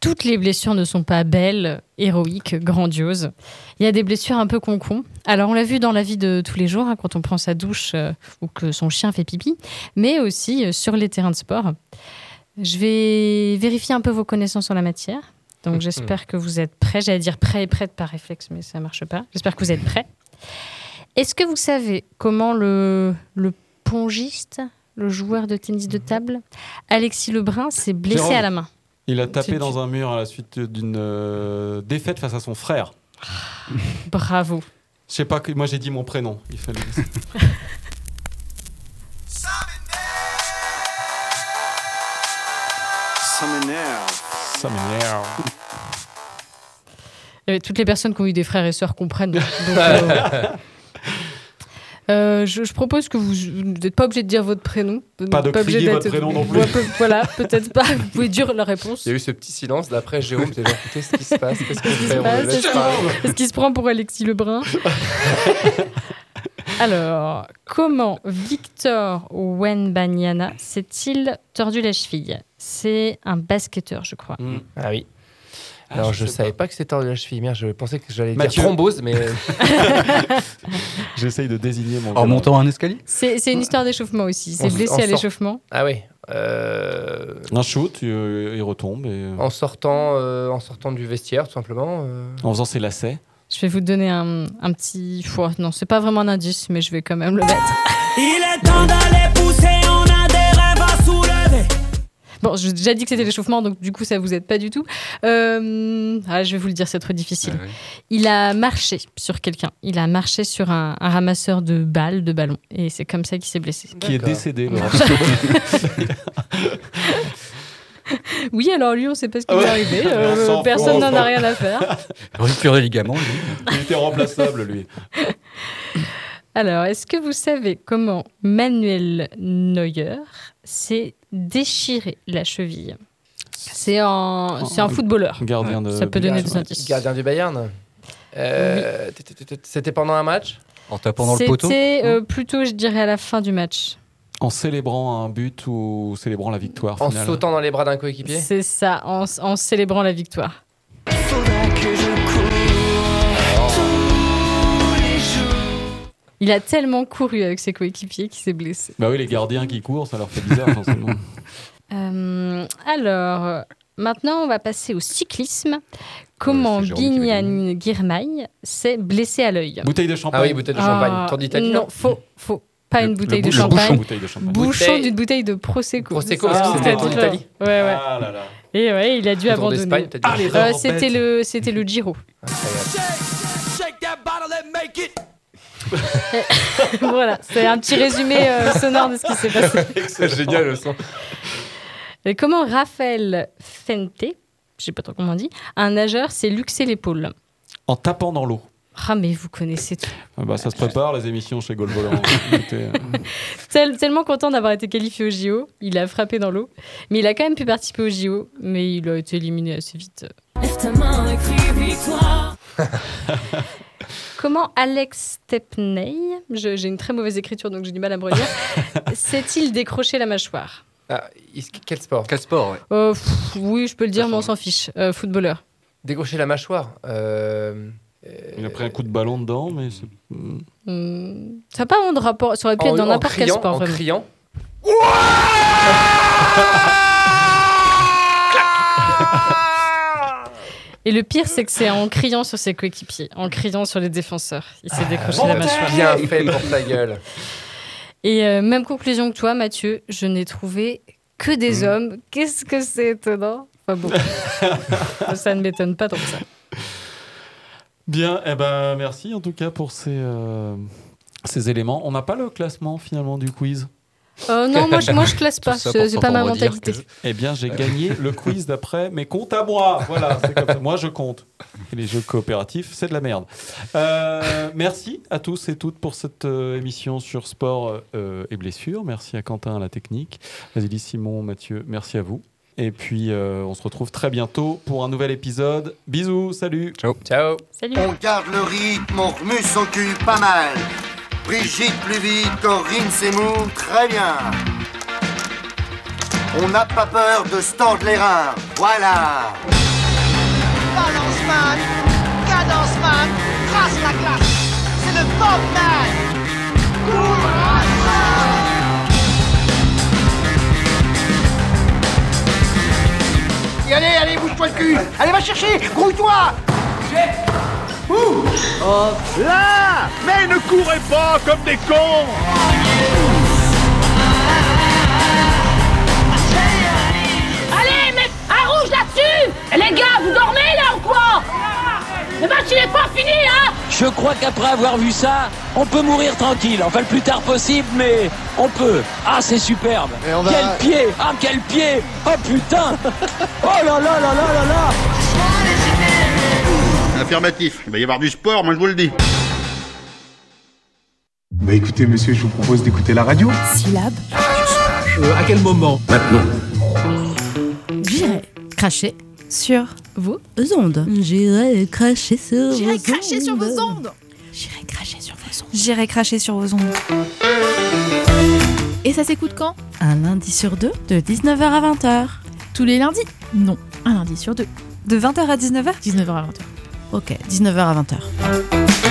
toutes les blessures ne sont pas belles, héroïques, grandioses. Il y a des blessures un peu con-con. Alors, on l'a vu dans la vie de tous les jours, quand on prend sa douche ou que son chien fait pipi, mais aussi sur les terrains de sport. Je vais vérifier un peu vos connaissances en la matière. Donc, j'espère que vous êtes prêts. J'allais dire prêts et prêtes par réflexe, mais ça ne marche pas. J'espère que vous êtes prêts. Est-ce que vous savez comment le pongiste, le joueur de tennis de table, Alexis Lebrun, s'est blessé à la main? Il a tapé dans un mur à la suite d'une défaite face à son frère. Bravo. Je sais pas, moi j'ai dit mon prénom. Il fallait... Ça m'énerve. Toutes les personnes qui ont eu des frères et sœurs comprennent. Donc, je propose que vous n'êtes pas obligé de dire votre prénom. Pas de crier votre prénom non plus. Voilà, peut-être pas. Vous pouvez dire la réponse. Il y a eu ce petit silence. D'après, Jérôme, t'es genre, qu'est-ce qui se passe? Qu'est-ce qu'on fait? Est-ce qu'il se prend pour Alexis Lebrun? Alors, comment Victor Wembanyama s'est-il tordu la cheville? C'est un basketteur, je crois. Ah oui. Alors, je savais pas que c'était tordu la cheville. Merde, je pensais que j'allais dire Mathieu. thrombose, mais... J'essaye de désigner mon... En montant un escalier? C'est une histoire d'échauffement aussi. C'est blessé à l'échauffement. Ah oui. Un shoot, il retombe. Et... En sortant du vestiaire, tout simplement. En faisant ses lacets. Je vais vous donner un petit... Non, c'est pas vraiment un indice, mais je vais quand même le mettre. Il est temps d'aller pousser, on a des rêves à soulever. Bon, j'ai déjà dit que c'était l'échauffement, donc du coup, ça vous aide pas du tout. Je vais vous le dire, c'est trop difficile. Ah oui. Il a marché sur quelqu'un. Il a marché sur un ramasseur de balles, de ballons. Et c'est comme ça qu'il s'est blessé. Qui est décédé. Oui, alors lui, on sait pas ce qui lui est arrivé. Personne n'en a rien à faire. Rupture des ligaments, lui. Il était remplaçable, lui. Alors, est-ce que vous savez comment Manuel Neuer s'est déchiré la cheville? C'est un footballeur. Gardien de... Ça peut donner des indices. Gardien du Bayern. C'était pendant un match? En tapant dans le poteau? C'était plutôt, je dirais, à la fin du match. En célébrant un but ou célébrant la victoire En finale. sautant dans les bras d'un coéquipier? C'est ça, en célébrant la victoire. Il a tellement couru avec ses coéquipiers qu'il s'est blessé. Bah oui, les gardiens qui courent, ça leur fait bizarre forcément. Alors, maintenant, on va passer au cyclisme. Comment Binyam Girmay s'est blessé à l'œil? Bouteille de champagne. Ah oui, bouteille de champagne. Tour d'Italie? Non, faux. Pas une bouteille de champagne. Bouchon d'une bouteille de Prosecco. Prosecco, parce que c'était le Tour d'Italie. Ouais. Ah là là. Et ouais, il a dû abandonner. C'était le Giro. Shake that bottle and make it. Voilà, c'est un petit résumé sonore de ce qui s'est passé. C'est génial le son. Et comment Raphaël Fente, je sais pas trop comment on dit, un nageur s'est luxé l'épaule? En tapant dans l'eau. Ah, mais vous connaissez tout. Ça se prépare, les émissions chez Goal Volant. Tellement content d'avoir été qualifié au JO, il a frappé dans l'eau. Mais il a quand même pu participer au JO, mais il a été éliminé assez vite. Lève ta main et crie victoire. Comment Alex Stepney, j'ai une très mauvaise écriture donc j'ai du mal à me redire, s'est-il décroché la mâchoire? Quel sport? Quel sport, ouais. Oui, je peux le dire, mais on s'en fiche. Footballeur. Décrocher la mâchoire. Il a pris un coup de ballon dedans, mais... Ça n'a pas vraiment de rapport, ça aurait pu être dans n'importe quel sport. En criant. Et le pire, c'est que c'est en criant sur ses coéquipiers, en criant sur les défenseurs. Il s'est décroché la mâchoire. Bien fait pour ta gueule. Et même conclusion que toi, Mathieu, je n'ai trouvé que des hommes. Qu'est-ce que c'est étonnant. Enfin bon, ça ne m'étonne pas tant que ça. Bien, merci en tout cas pour ces éléments. On n'a pas le classement finalement du quiz. Non, moi je classe pas, c'est pas ma mentalité. Eh bien, j'ai gagné le quiz d'après mes comptes à moi. Voilà, c'est comme ça. Moi, je compte. Et les jeux coopératifs, c'est de la merde. Merci à tous et toutes pour cette émission sur sport et blessures. Merci à Quentin à la technique. Valérie, Simon, Mathieu, merci à vous. Et puis, on se retrouve très bientôt pour un nouvel épisode. Bisous, salut. Ciao. Ciao. Salut. On garde le rythme, on remue son cul pas mal. Brigitte plus vite, Corinne c'est mou, très bien. On n'a pas peur de se tordre les reins, voilà. Man, Cadence Man, trace la classe. C'est le Bob Man. Et allez, bouge-toi le cul. Allez, va chercher, grouille-toi. Hop là. Mais ne courez pas comme des cons. Allez, mets un rouge là-dessus. Les gars, vous dormez là ou quoi? Le match il est pas fini, hein. Je crois qu'après avoir vu ça, on peut mourir tranquille. Enfin, le plus tard possible, mais on peut. Ah, c'est superbe. Quel pied. Ah, quel pied. Oh putain. Oh là là là là là là. Affirmatif. Il va y avoir du sport, moi je vous le dis. Bah écoutez monsieur, je vous propose d'écouter la radio. Syllabe. À quel moment? Maintenant. J'irai cracher sur vos ondes. J'irai cracher sur vos ondes. J'irai cracher sur vos ondes. J'irai cracher sur vos ondes. J'irai cracher sur vos ondes. Et ça s'écoute quand? Un lundi sur deux, de 19h à 20h. Tous les lundis? Non, un lundi sur deux. De 20h à 19h? 19h à 20h. Ok, 19h à 20h.